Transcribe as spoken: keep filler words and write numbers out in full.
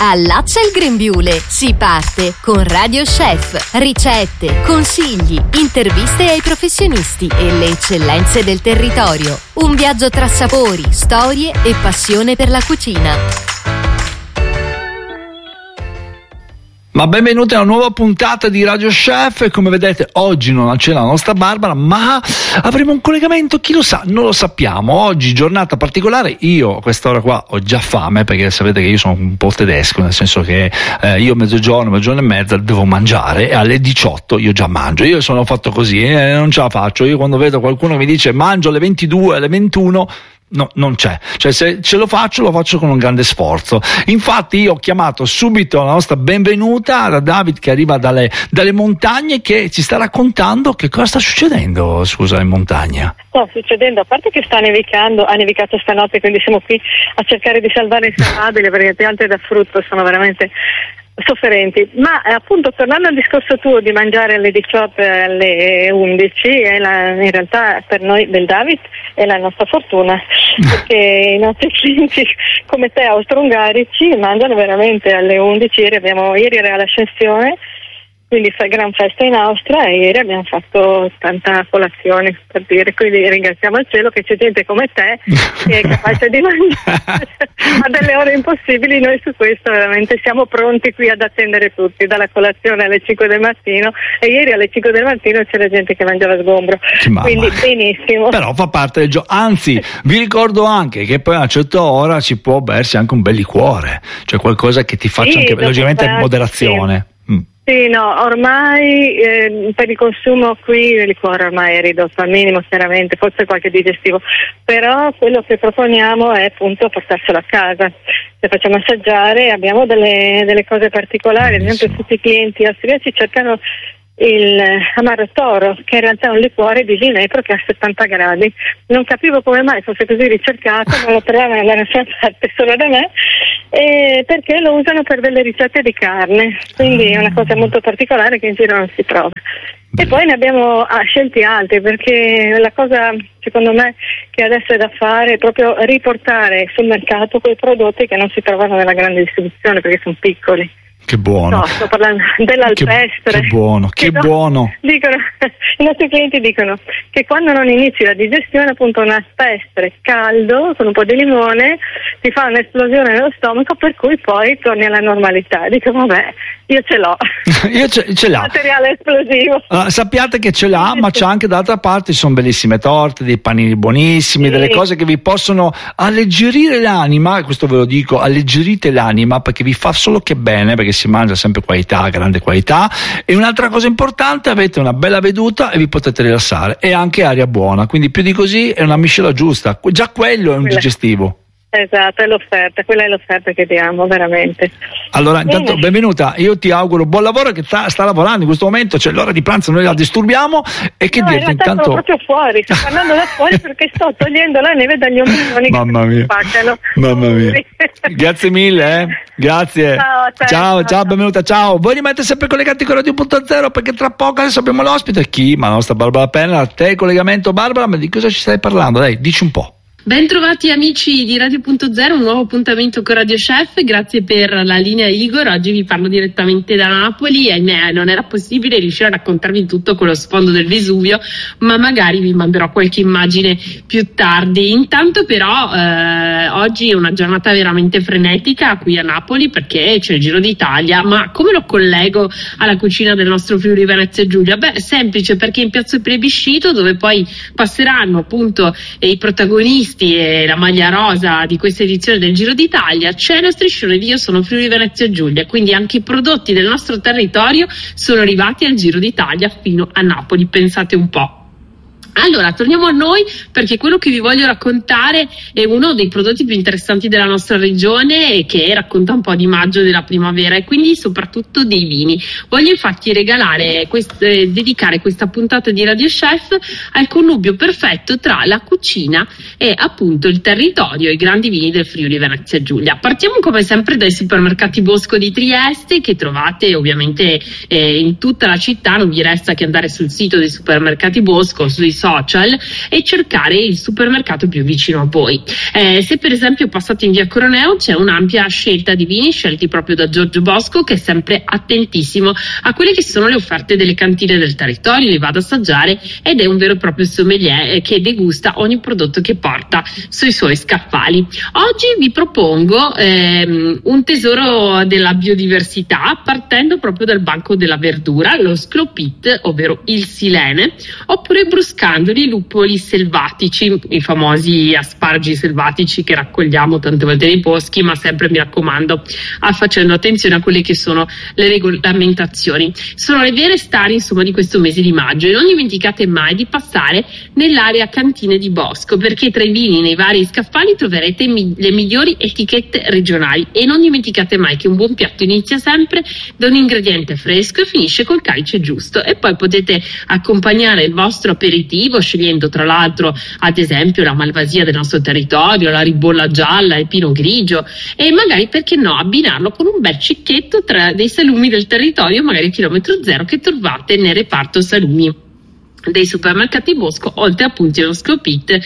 Allaccia il grembiule, si parte con Radio Chef. Ricette, consigli, interviste ai professionisti e le eccellenze del territorio. Un viaggio tra sapori, storie e passione per la cucina. Ma benvenuti a una nuova puntata di Radio Chef. Come vedete oggi non c'è la nostra Barbara, ma avremo un collegamento, chi lo sa, non lo sappiamo. Oggi giornata particolare, io a quest'ora qua ho già fame, perché sapete che io sono un po' tedesco, nel senso che eh, io mezzogiorno, mezzogiorno e mezza devo mangiare e alle diciotto io già mangio. Io sono fatto così e eh, non ce la faccio. Io quando vedo qualcuno che mi dice mangio alle ventidue, alle ventuno, no, non c'è. Cioè, se ce lo faccio, lo faccio con un grande sforzo. Infatti io ho chiamato subito la nostra benvenuta da David, che arriva dalle, dalle montagne, che ci sta raccontando che cosa sta succedendo, scusa, in montagna. Sta succedendo, a parte che sta nevicando, ha nevicato stanotte, quindi siamo qui a cercare di salvare il salvabile, perché le piante da frutto sono veramente sofferenti. Ma appunto, tornando al discorso tuo di mangiare alle diciotto e alle undici, è la, in realtà per noi del David è la nostra fortuna, perché i nostri clienti come te austro-ungarici mangiano veramente alle undici. Ieri, abbiamo, ieri era l'ascensione, quindi fa gran festa in Austria, e ieri abbiamo fatto tanta colazione, per dire, quindi ringraziamo il cielo che c'è gente come te che è capace di mangiare a delle ore impossibili. Noi su questo veramente siamo pronti qui ad attendere tutti, dalla colazione alle cinque del mattino, e ieri alle cinque del mattino c'era gente che mangiava sgombro, quindi benissimo. Però fa parte del gioco, anzi vi ricordo anche che poi a una certa ora ci può bersi anche un bel liquore, cioè qualcosa che ti faccia, sì, anche logicamente in moderazione. Sì. Mm. Sì, no, ormai eh, per il consumo qui il liquore ormai è ridotto al minimo, chiaramente, forse qualche digestivo, però quello che proponiamo è appunto portarselo a casa. Se facciamo assaggiare abbiamo delle, delle cose particolari, ad esempio tutti i clienti austriaci cercano il Amaro Toro, che in realtà è un liquore di ginepro che ha settanta gradi. Non capivo come mai fosse così ricercato, non lo trovavo da nessuna parte, solo da me, e perché lo usano per delle ricette di carne, quindi è una cosa molto particolare che in giro non si trova. E poi ne abbiamo ah, scelti altri, perché la cosa secondo me che adesso è da fare è proprio riportare sul mercato quei prodotti che non si trovano nella grande distribuzione, perché sono piccoli. Che buono. No, sto parlando dell'alpestre. Che, che buono, che no, buono. Dicono, i nostri clienti dicono che quando non inizi la digestione, appunto, un alpestre caldo con un po' di limone ti fa un'esplosione nello stomaco, per cui poi torni alla normalità. Dico, vabbè, io ce l'ho. Io ce, ce l'ho. Materiale esplosivo. Uh, sappiate che ce l'ha, ma c'è anche d'altra parte, ci sono bellissime torte, dei panini buonissimi, sì, delle cose che vi possono alleggerire l'anima, questo ve lo dico, alleggerite l'anima, perché vi fa solo che bene, perché si mangia sempre qualità, grande qualità. E un'altra cosa importante, avete una bella veduta e vi potete rilassare, e anche aria buona, quindi più di così è una miscela giusta, già quello è un digestivo. Esatto, è l'offerta, quella è l'offerta che diamo veramente. Allora, intanto benvenuta, io ti auguro buon lavoro, che sta, sta lavorando in questo momento, c'è l'ora di pranzo, noi la disturbiamo, e che no, dirti in intanto. Sono proprio fuori, sto parlando da fuori perché sto togliendo la neve dagli ombrelloni. Mamma mia, spaccano. Mamma mia. Grazie mille, eh. Grazie. Ciao, ciao, ciao, ciao, benvenuta, ciao. Voi rimanete sempre collegati con Radio punto zero, perché tra poco adesso abbiamo l'ospite, chi? Ma la nostra Barbara Penna. A te il collegamento, Barbara, ma di cosa ci stai parlando? Dai, dici un po'. Bentrovati amici di Radio punto zero, un nuovo appuntamento con Radio Chef, grazie per la linea Igor. Oggi vi parlo direttamente da Napoli, ahimè non era possibile riuscire a raccontarvi tutto con lo sfondo del Vesuvio, ma magari vi manderò qualche immagine più tardi. Intanto però eh, oggi è una giornata veramente frenetica qui a Napoli, perché c'è il Giro d'Italia. Ma come lo collego alla cucina del nostro Friuli Venezia Giulia? Beh, semplice, perché in Piazza Plebiscito, dove poi passeranno appunto i protagonisti e la maglia rosa di questa edizione del Giro d'Italia, c'è lo striscione di Io sono Friuli Venezia Giulia, quindi anche i prodotti del nostro territorio sono arrivati al Giro d'Italia fino a Napoli, pensate un po'. Allora, torniamo a noi, perché quello che vi voglio raccontare è uno dei prodotti più interessanti della nostra regione e che racconta un po' di maggio e della primavera, e quindi soprattutto dei vini. Voglio infatti regalare, quest- eh, dedicare questa puntata di Radio Chef al connubio perfetto tra la cucina e appunto il territorio e i grandi vini del Friuli Venezia Giulia. Partiamo come sempre dai supermercati Bosco di Trieste, che trovate ovviamente eh, in tutta la città. Non vi resta che andare sul sito dei supermercati Bosco, sui social e cercare il supermercato più vicino a voi. Eh, se per esempio passate in via Coroneo c'è un'ampia scelta di vini scelti proprio da Giorgio Bosco, che è sempre attentissimo a quelle che sono le offerte delle cantine del territorio, li va ad assaggiare ed è un vero e proprio sommelier che degusta ogni prodotto che porta sui suoi scaffali. Oggi vi propongo ehm, un tesoro della biodiversità partendo proprio dal banco della verdura, lo Sclopit, ovvero il silene, oppure bruscandoli, lupoli selvatici, i famosi asparagi selvatici che raccogliamo tante volte nei boschi, ma sempre mi raccomando a facendo attenzione a quelle che sono le regolamentazioni. Sono le vere star insomma di questo mese di maggio, e non dimenticate mai di passare nell'area cantine di Bosco, perché tra i vini nei vari scaffali troverete mi- le migliori etichette regionali, e non dimenticate mai che un buon piatto inizia sempre da un ingrediente fresco e finisce col calice giusto, e poi potete accompagnare il vostro aperitivo scegliendo tra l'altro ad esempio la malvasia del nostro territorio, la ribolla gialla, il pino grigio, e magari perché no abbinarlo con un bel cicchetto tra dei salumi del territorio, magari chilometro zero, che trovate nel reparto salumi dei supermercati Bosco, oltre appunto allo Sclopit